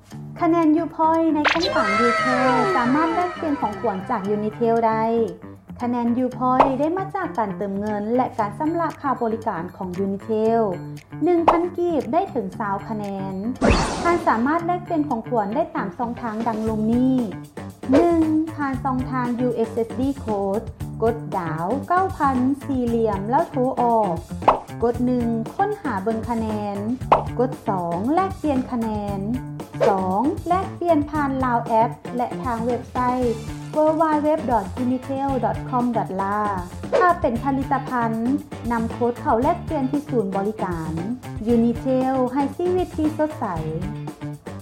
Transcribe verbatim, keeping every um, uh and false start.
คะแนน ยู พอยต์ ในขั้นต่าง ยู เค สามารถแลกเปลี่ยนของขวัญจาก Unitel ได้คะแนน ยู พอยต์ ได้มาจากการเติมเงินและการชำระค่าบริการของ Unitel หนึ่งพัน กีบได้ถึงยี่สิบคะแนนท่านสามารถแลกเปลี่ยนของขวัญได้ตามช่องทางดังลงนี้ หนึ่ง ผ่านช่องทาง ยู เอส เอส ดี Code กดดาว เก้าพัน สี่เหลี่ยมแล้วโทรออกกดหนึ่งค้นหาเบิ่งคะแนนกดสองแลกเปลี่ยนคะแนนสองแลกเปลี่ยนผ่าน ไลน์ แอปและทางเว็บไซต์ ดับเบิลยู ดับเบิลยู ดับเบิลยู ดอท ยูนิเทล ดอท คอม ดอท เอล เอ ถ้าเป็นผลิตภัณฑ์นำโค้ดเข้าแลกเปลี่ยนที่ศูนย์บริการ Unitel ให้ชีวิตที่สดใส